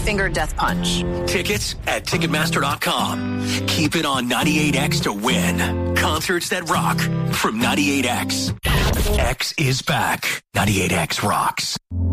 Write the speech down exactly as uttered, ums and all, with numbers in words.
finger death punch. Tickets at Ticketmaster dot com. Keep it on ninety-eight X to win. Concerts that rock from ninety-eight X. X is back. ninety-eight X rocks.